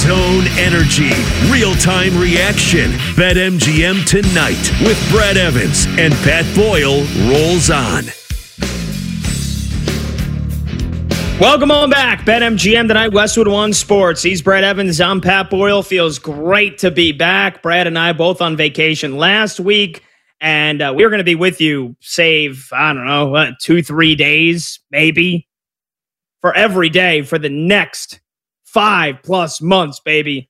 Zone energy, real-time reaction. BetMGM tonight with Brad Evans and Pat Boyle rolls on. Welcome on back. BetMGM tonight, Westwood One Sports. He's Brad Evans. I'm Pat Boyle. Feels great to be back. Brad and I both on vacation last week, and we're going to be with you, save, 2-3 days, maybe, for every day for the next 5+ months, baby.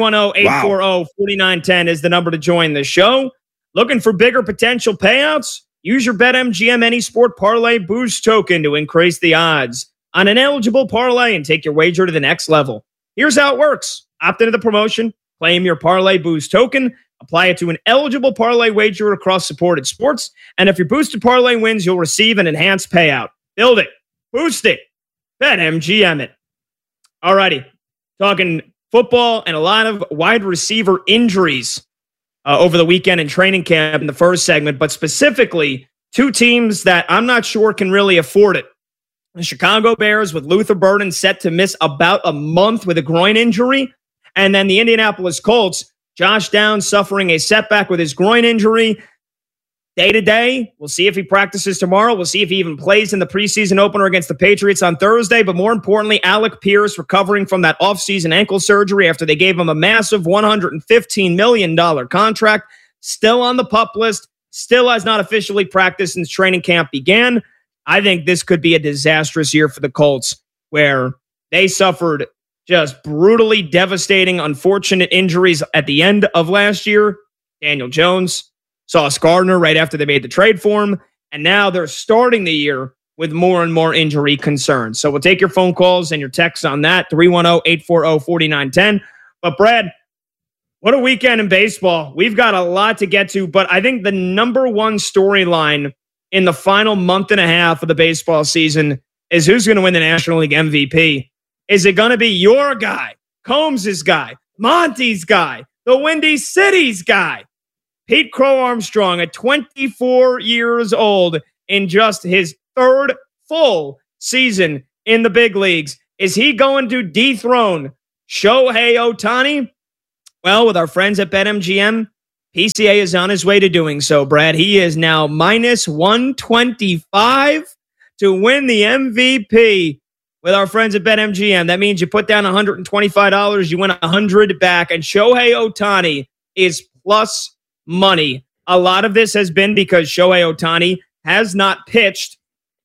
310-840-4910 is the number to join the show. Looking for bigger potential payouts? Use your BetMGM Any Sport Parlay Boost token to increase the odds on an eligible parlay and take your wager to the next level. Here's how it works. Opt into the promotion, claim your Parlay Boost token, apply it to an eligible parlay wager across supported sports, and if your boosted parlay wins, you'll receive an enhanced payout. Build it. Boost it. BetMGM it. Alrighty. Talking football and a lot of wide receiver injuries over the weekend in training camp in the first segment, but specifically two teams that I'm not sure can really afford it. The Chicago Bears with Luther Burden set to miss about a month with a groin injury. And then the Indianapolis Colts, Josh Downs suffering a setback with his groin injury. Day to day, we'll see if he practices tomorrow. We'll see if he even plays in the preseason opener against the Patriots on Thursday. But more importantly, Alec Pierce recovering from that offseason ankle surgery after they gave him a massive $115 million contract. Still on the PUP list. Still has not officially practiced since training camp began. I think this could be a disastrous year for the Colts, where they suffered just brutally devastating, unfortunate injuries at the end of last year. Daniel Jones, Sauce Gardner right after they made the trade for him, and now they're starting the year with more and more injury concerns. So we'll take your phone calls and your texts on that, 310-840-4910. But Brad, what a weekend in baseball. We've got a lot to get to, but I think the number one storyline in the final month and a half of the baseball season is who's going to win the National League MVP. Is it going to be your guy, Combs' guy, Monty's guy, the Windy City's guy? Pete Crow Armstrong at 24 years old in just his third full season in the big leagues. Is he going to dethrone Shohei Ohtani? Well, with our friends at BetMGM, PCA is on his way to doing so, Brad. He is now minus 125 to win the MVP with our friends at BetMGM. That means you put down $125, you win $100 back, and Shohei Ohtani is plus money. A lot of this has been because Shohei Ohtani has not pitched.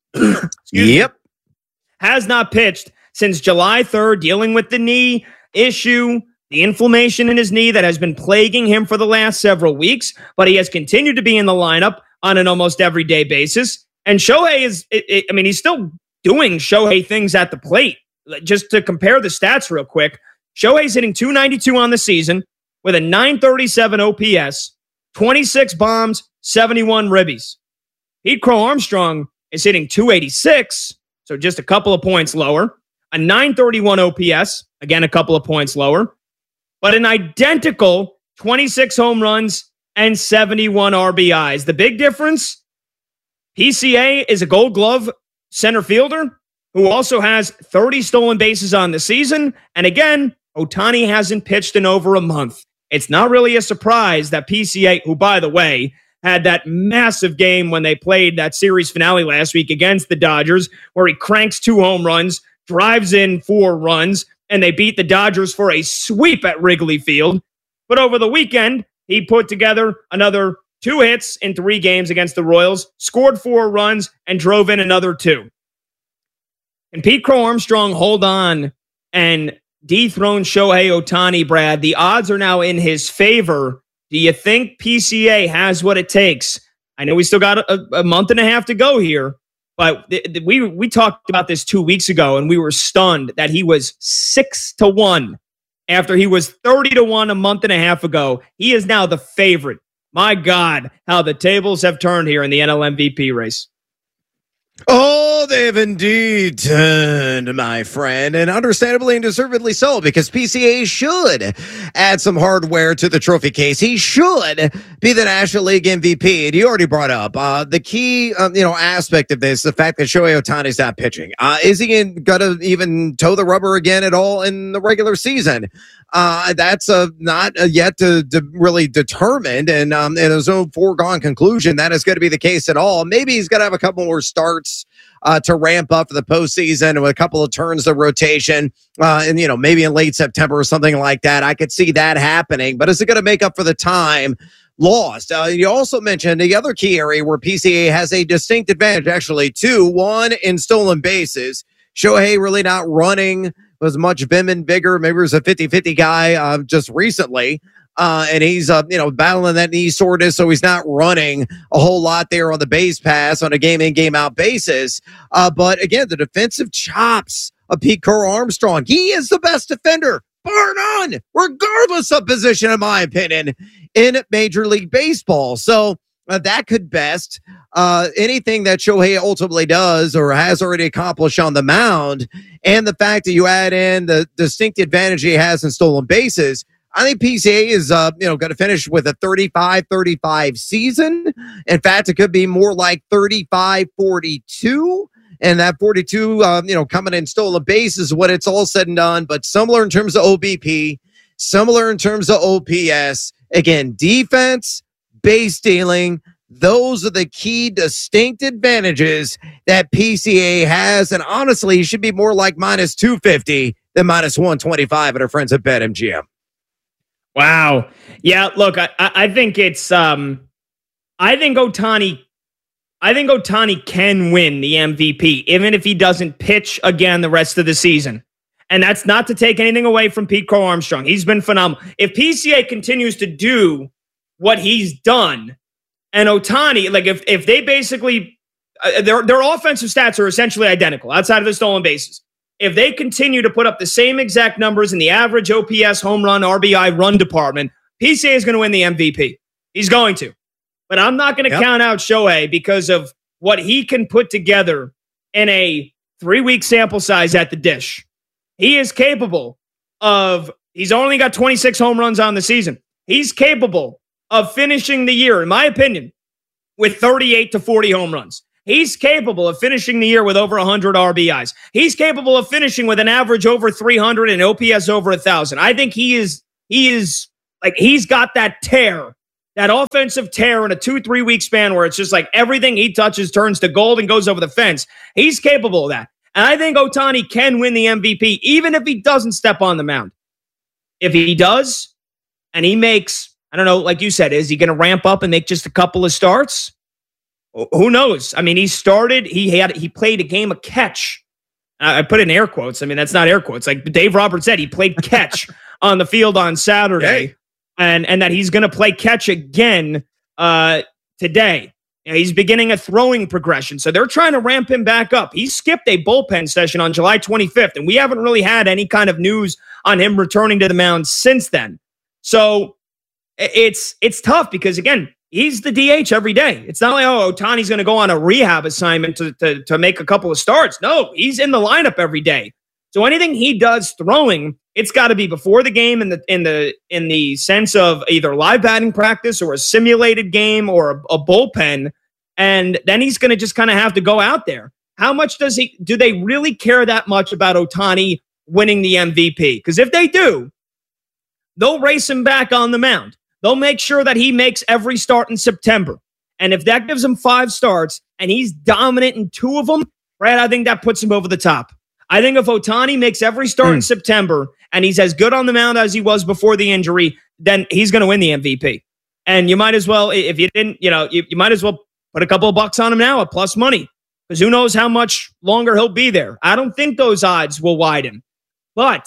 Has not pitched since July 3rd, dealing with the knee issue, the inflammation in his knee that has been plaguing him for the last several weeks, but he has continued to be in the lineup on an almost everyday basis. And Shohei he's still doing Shohei things at the plate. Just to compare the stats real quick, Shohei's hitting .292 on the season with a .937 OPS, 26 bombs, 71 ribbies. Pete Crow Armstrong is hitting .286, so just a couple of points lower, a .931 OPS, again a couple of points lower, but an identical 26 home runs and 71 RBIs. The big difference, PCA is a Gold Glove center fielder who also has 30 stolen bases on the season. And again, Ohtani hasn't pitched in over a month. It's not really a surprise that PCA, who, by the way, had that massive game when they played that series finale last week against the Dodgers, where he cranks 2 home runs, drives in 4 runs, and they beat the Dodgers for a sweep at Wrigley Field. But over the weekend, he put together another 2 hits in 3 games against the Royals, scored 4 runs, and drove in another 2. Can Pete Crow Armstrong hold on and dethrone Shohei Ohtani, Brad? The odds are now in his favor. Do you think PCA has what it takes? I know we still got a month and a half to go here, but we talked about this 2 weeks ago, and we were stunned that he was 6-1 after he was 30-1 a month and a half ago. He is now the favorite. My God, how the tables have turned here in the NL MVP race. Oh, they've indeed turned, my friend, and understandably and deservedly so, because PCA should add some hardware to the trophy case. He should be the National League MVP. And you already brought up the key, aspect of this, the fact that Shohei Ohtani's not pitching. Is he going to even toe the rubber again at all in the regular season? That's not yet to really determined, and there's no foregone conclusion that is going to be the case at all. Maybe he's going to have a couple more starts to ramp up for the postseason with a couple of turns of rotation, and maybe in late September or something like that. I could see that happening, but is it going to make up for the time lost? You also mentioned the other key area where PCA has a distinct advantage, actually, two. One, in stolen bases. Shohei really not running as much vim and vigor. Maybe he was a 50-50 guy just recently. And he's, battling that knee soreness, so he's not running a whole lot there on the base pass on a game-in, game-out basis. But again, the defensive chops of Pete Crow Armstrong. He is the best defender, bar none, regardless of position, in my opinion, in Major League Baseball. So that could best anything that Shohei ultimately does or has already accomplished on the mound. And the fact that you add in the distinct advantage he has in stolen bases, I think PCA is, going to finish with a 35-35 season. In fact, it could be more like 35-42. And that 42, coming in stolen bases when it's all said and done, but similar in terms of OBP, similar in terms of OPS. Again, defense, base stealing, those are the key distinct advantages that PCA has. And honestly, he should be more like minus 250 than minus 125 at our friends at BetMGM. Wow. Yeah, look, I think it's I think Ohtani can win the MVP, even if he doesn't pitch again the rest of the season. And that's not to take anything away from Pete Crow Armstrong. He's been phenomenal. If PCA continues to do what he's done, and Ohtani, like if they basically, their offensive stats are essentially identical outside of the stolen bases. If they continue to put up the same exact numbers in the average OPS, home run, RBI, run department, PCA is going to win the MVP. He's going to. But I'm not going to count out Shohei because of what he can put together in a 3-week sample size at the dish. He is capable of, he's only got 26 home runs on the season. He's capable of finishing the year, in my opinion, with 38 to 40 home runs. He's capable of finishing the year with over 100 RBIs. He's capable of finishing with an average over 300 and OPS over 1,000. I think he's got that tear, that offensive tear in a 2-3 week span where it's just like everything he touches turns to gold and goes over the fence. He's capable of that. And I think Ohtani can win the MVP, even if he doesn't step on the mound. If he does, and he makes, I don't know, like you said, is he going to ramp up and make just a couple of starts? Who knows? I mean, he played a game of catch. I put in air quotes. I mean, that's not air quotes. Like Dave Roberts said, he played catch on the field on Saturday, and that he's going to play catch again today. He's beginning a throwing progression, so they're trying to ramp him back up. He skipped a bullpen session on July 25th, and we haven't really had any kind of news on him returning to the mound since then. So it's tough because, again, he's the DH every day. It's not like, Ohtani's going to go on a rehab assignment to make a couple of starts. No, he's in the lineup every day. So anything he does throwing, it's got to be before the game in the sense of either live batting practice or a simulated game or a bullpen. And then he's going to just kind of have to go out there. How much do they really care that much about Ohtani winning the MVP? Because if they do, they'll race him back on the mound. They'll make sure that he makes every start in September. And if that gives him 5 starts and he's dominant in 2 of them, Brad, I think that puts him over the top. I think if Ohtani makes every start in September and he's as good on the mound as he was before the injury, then he's going to win the MVP. And you might as well, if you didn't, you might as well put a couple of bucks on him now at plus money, because who knows how much longer he'll be there. I don't think those odds will widen. But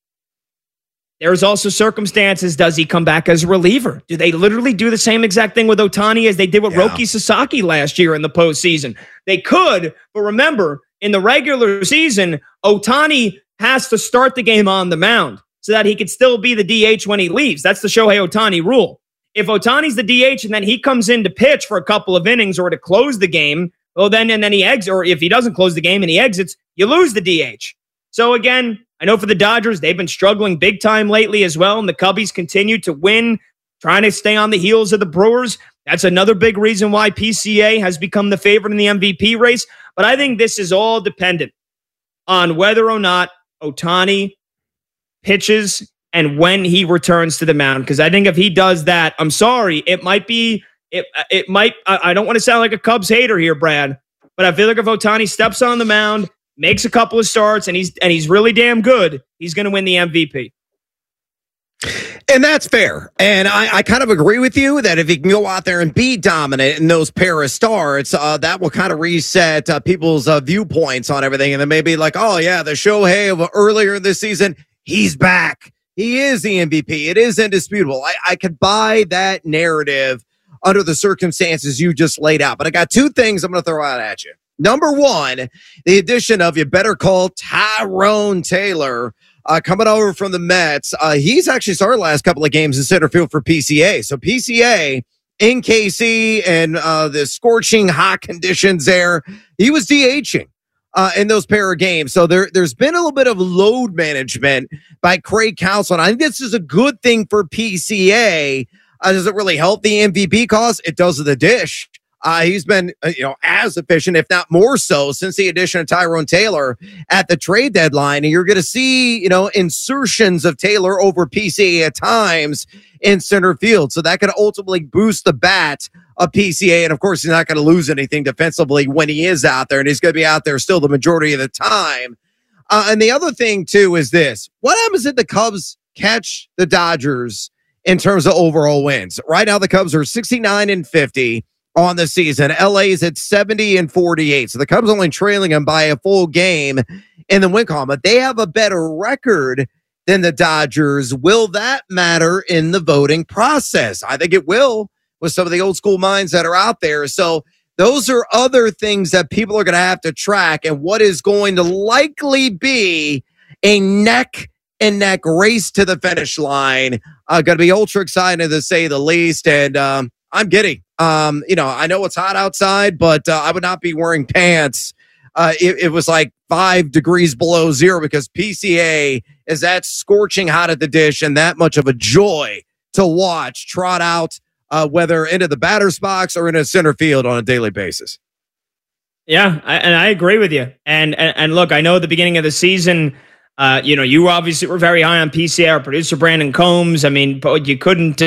there's also circumstances. Does he come back as a reliever? Do they literally do the same exact thing with Ohtani as they did with Roki Sasaki last year in the postseason? They could, but remember, in the regular season, Ohtani has to start the game on the mound so that he could still be the DH when he leaves. That's the Shohei Ohtani rule. If Ohtani's the DH and then he comes in to pitch for a couple of innings or to close the game, then he exits, or if he doesn't close the game and he exits, you lose the DH. So again, I know for the Dodgers, they've been struggling big time lately as well, and the Cubbies continue to win, trying to stay on the heels of the Brewers. That's another big reason why PCA has become the favorite in the MVP race. But I think this is all dependent on whether or not Ohtani pitches and when he returns to the mound. Because I think if he does that, I'm sorry, it might be, it might, I don't want to sound like a Cubs hater here, Brad, but I feel like if Ohtani steps on the mound, makes a couple of starts, and he's really damn good, he's going to win the MVP. And that's fair. And I kind of agree with you that if he can go out there and be dominant in those pair of starts, that will kind of reset people's viewpoints on everything. And then maybe like, oh, yeah, the Shohei of earlier this season, he's back. He is the MVP. It is indisputable. I could buy that narrative under the circumstances you just laid out. But I got two things I'm going to throw out at you. Number one, the addition of you better call Tyrone Taylor coming over from the Mets. He's actually started last couple of games in center field for PCA. So PCA in KC and the scorching hot conditions there, he was DHing in those pair of games. So there's been a little bit of load management by Craig Counsell. And I think this is a good thing for PCA. Does it really help the MVP cause? It does the dish. He's been, as efficient, if not more so, since the addition of Tyrone Taylor at the trade deadline. And you're going to see, insertions of Taylor over PCA at times in center field. So that could ultimately boost the bat of PCA. And of course, he's not going to lose anything defensively when he is out there. And he's going to be out there still the majority of the time. And the other thing, too, is this. What happens if the Cubs catch the Dodgers in terms of overall wins? Right now, the Cubs are 69-50. On the season. LA is at 70-48. So the Cubs only trailing them by a full game in the win column, but they have a better record than the Dodgers. Will that matter in the voting process? I think it will with some of the old school minds that are out there. So those are other things that people are going to have to track, and what is going to likely be a neck and neck race to the finish line. Going to be ultra excited to say the least. And I'm giddy. I know it's hot outside, but I would not be wearing pants. It was like 5 degrees below zero, because PCA is that scorching hot at the dish and that much of a joy to watch trot out, whether into the batter's box or in a center field on a daily basis. Yeah, I agree with you. And look, I know at the beginning of the season, you obviously were very high on PCA. Our producer Brandon Combs. I mean, but you couldn't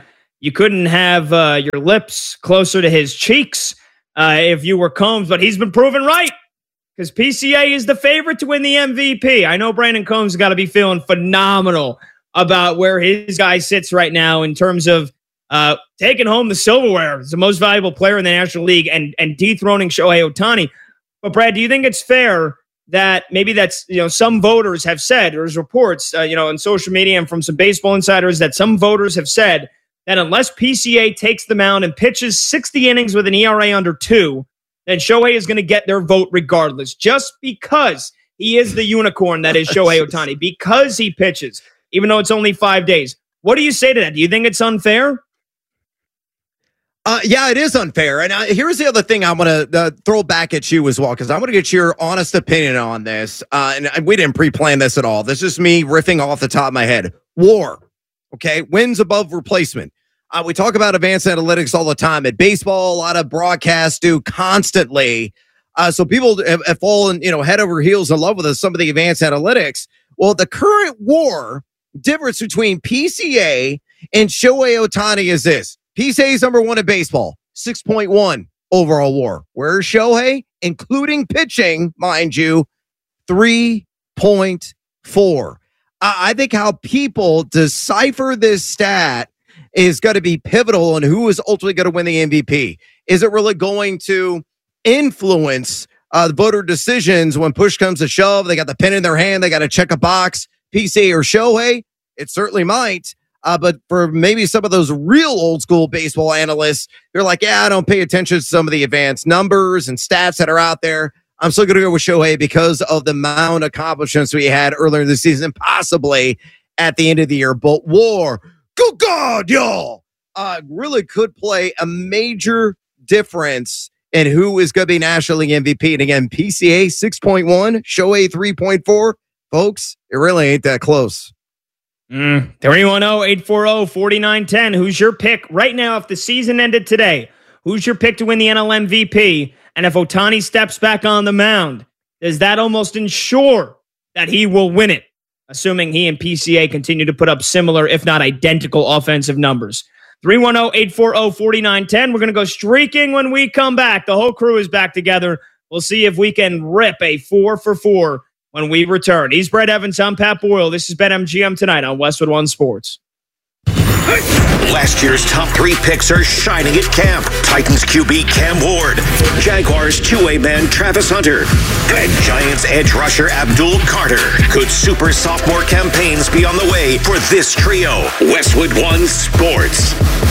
have your lips closer to his cheeks if you were Combs, but he's been proven right, because PCA is the favorite to win the MVP. I know Brandon Combs has got to be feeling phenomenal about where his guy sits right now in terms of taking home the silverware as the most valuable player in the National League and dethroning Shohei Ohtani. But Brad, do you think it's fair that maybe that's, some voters have said, or there's reports, on social media and from some baseball insiders, that some voters have said that unless PCA takes the mound and pitches 60 innings with an ERA under 2, then Shohei is going to get their vote regardless, just because he is the unicorn that is Shohei Ohtani, because he pitches, even though it's only 5 days. What do you say to that? Do you think it's unfair? Yeah, it is unfair. And here's the other thing I want to throw back at you as well, because I want to get your honest opinion on this. And we didn't pre-plan this at all. This is me riffing off the top of my head. WAR. Okay, wins above replacement. We talk about advanced analytics all the time. At baseball, a lot of broadcasts do constantly. So people have fallen, head over heels in love with some of the advanced analytics. Well, the current WAR difference between PCA and Shohei Ohtani is this. PCA is number 1 in baseball, 6.1 overall WAR. Where's Shohei, including pitching, mind you, 3.4. I think how people decipher this stat is going to be pivotal on who is ultimately going to win the MVP. Is it really going to influence the voter decisions when push comes to shove? They got the pen in their hand. They got to check a box. PCA or Shohei? It certainly might. But for maybe some of those real old school baseball analysts, they're like, yeah, I don't pay attention to some of the advanced numbers and stats that are out there. I'm still going to go with Shohei because of the amount of accomplishments we had earlier this season, possibly at the end of the year. But WAR, good God, y'all, really could play a major difference in who is going to be National League MVP. And again, PCA 6.1, Shohei 3.4. Folks, it really ain't that close. 310-840-4910. Who's your pick right now if the season ended today? Who's your pick to win the NL MVP? And if Ohtani steps back on the mound, does that almost ensure that he will win it? assuming he and PCA continue to put up similar, if not identical, offensive numbers. 310-840-4910. We're going to go streaking when we come back. The whole crew is back together. We'll see if we can rip a 4-for-4 when we return. He's Brett Evans. I'm Pat Boyle. This is BetMGM Tonight on Westwood One Sports. Last year's top 3 picks are shining at camp. Titans QB Cam Ward, Jaguars two-way man Travis Hunter, and Giants edge rusher Abdul Carter. Could super sophomore campaigns be on the way for this trio? Westwood One Sports.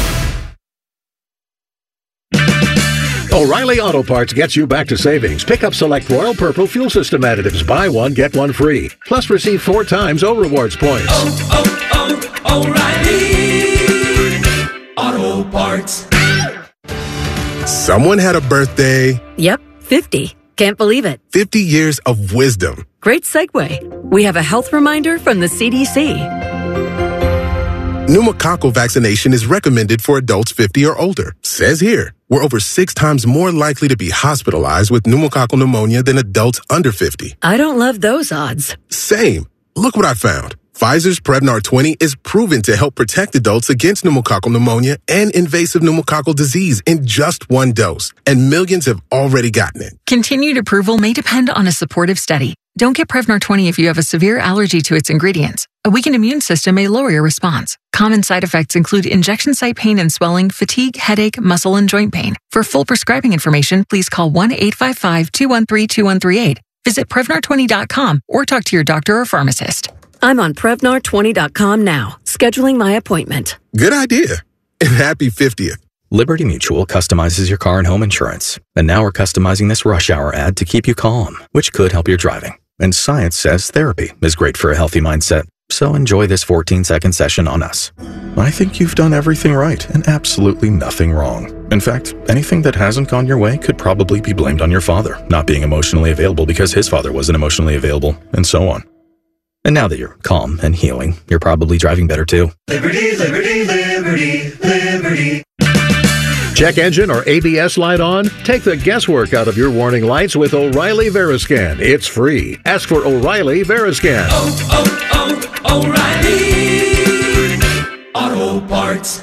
O'Reilly Auto Parts gets you back to savings. Pick up select Royal Purple fuel system additives. Buy one, get one free. Plus receive 4 times O-Rewards points. O'Reilly Auto Parts. Someone had a birthday. Yep, 50. Can't believe it. 50 years of wisdom. Great segue. We have a health reminder from the CDC. Pneumococcal vaccination is recommended for adults 50 or older. Says here, we're over 6 times more likely to be hospitalized with pneumococcal pneumonia than adults under 50. I don't love those odds. Same. Look what I found. Pfizer's Prevnar 20 is proven to help protect adults against pneumococcal pneumonia and invasive pneumococcal disease in just 1 dose, and millions have already gotten it. Continued approval may depend on a supportive study. Don't get Prevnar 20 if you have a severe allergy to its ingredients. A weakened immune system may lower your response. Common side effects include injection site pain and swelling, fatigue, headache, muscle, and joint pain. For full prescribing information, please call 1-855-213-2138. Visit Prevnar20.com or talk to your doctor or pharmacist. I'm on Prevnar20.com now, scheduling my appointment. Good idea. And happy 50th. Liberty Mutual customizes your car and home insurance. And now we're customizing this rush hour ad to keep you calm, which could help your driving. And science says therapy is great for a healthy mindset. So enjoy this 14-second session on us. I think you've done everything right and absolutely nothing wrong. In fact, anything that hasn't gone your way could probably be blamed on your father not being emotionally available because his father wasn't emotionally available, and so on. And now that you're calm and healing, you're probably driving better too. Liberty, liberty, liberty, liberty. Check engine or ABS light on? Take the guesswork out of your warning lights with O'Reilly Veriscan. It's free. Ask for O'Reilly Veriscan. O'Reilly Auto Parts.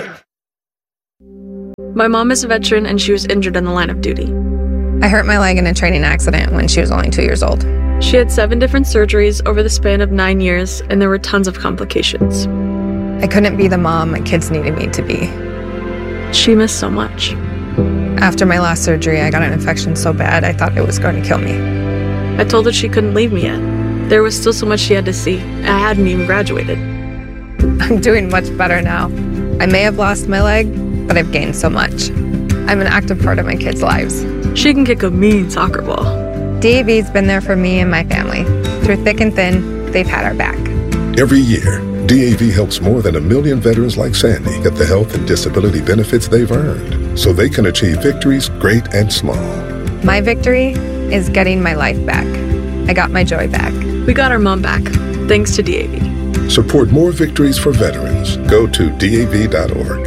My mom is a veteran and she was injured in the line of duty. I hurt my leg in a training accident when she was only 2 years old. She had 7 different surgeries over the span of 9 years, and there were tons of complications. I couldn't be the mom my kids needed me to be. She missed so much. After my last surgery, I got an infection so bad I thought it was going to kill me. I told her she couldn't leave me yet. There was still so much she had to see. I hadn't even graduated. I'm doing much better now. I may have lost my leg, but I've gained so much. I'm an active part of my kids' lives. She can kick a mean soccer ball. DAV's been there for me and my family. Through thick and thin, they've had our back. Every year, DAV helps more than 1 million veterans like Sandy get the health and disability benefits they've earned so they can achieve victories great and small. My victory is getting my life back. I got my joy back. We got our mom back, thanks to DAV. Support more victories for veterans. Go to DAV.org.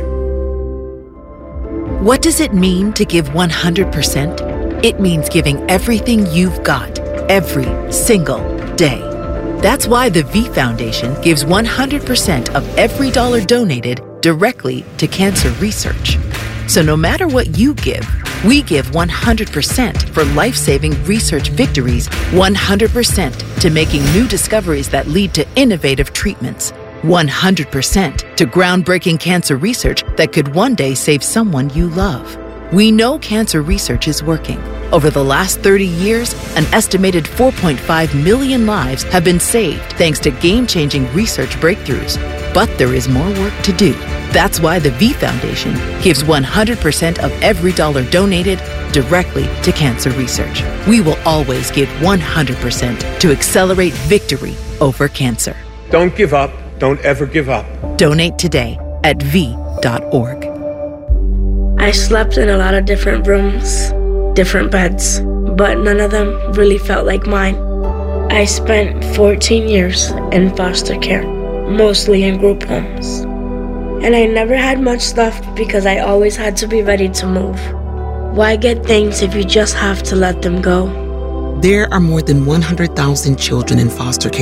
What does it mean to give 100%? It means giving everything you've got, every single day. That's why the V Foundation gives 100% of every dollar donated directly to cancer research. So no matter what you give, we give 100% for life-saving research victories, 100% to making new discoveries that lead to innovative treatments, 100% to groundbreaking cancer research that could one day save someone you love. We know cancer research is working. Over the last 30 years, an estimated 4.5 million lives have been saved thanks to game-changing research breakthroughs. But there is more work to do. That's why the V Foundation gives 100% of every dollar donated directly to cancer research. We will always give 100% to accelerate victory over cancer. Don't give up. Don't ever give up. Donate today at V.org. I slept in a lot of different rooms, different beds, but none of them really felt like mine. I spent 14 years in foster care, mostly in group homes. And I never had much stuff because I always had to be ready to move. Why get things if you just have to let them go? There are more than 100,000 children in foster care.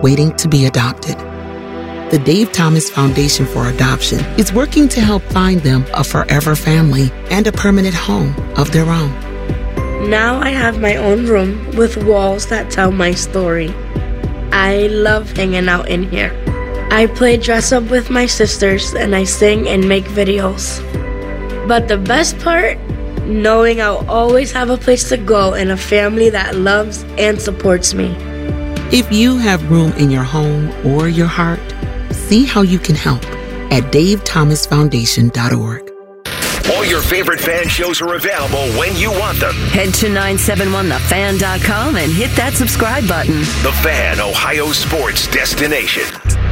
waiting to be adopted. The Dave Thomas Foundation for Adoption is working to help find them a forever family and a permanent home of their own. Now I have my own room with walls that tell my story. I love hanging out in here. I play dress up with my sisters and I sing and make videos. But the best part, knowing I'll always have a place to go and a family that loves and supports me. If you have room in your home or your heart, see how you can help at davethomasfoundation.org. All your favorite fan shows are available when you want them. Head to 971thefan.com and hit that subscribe button. The Fan, Ohio sports destination.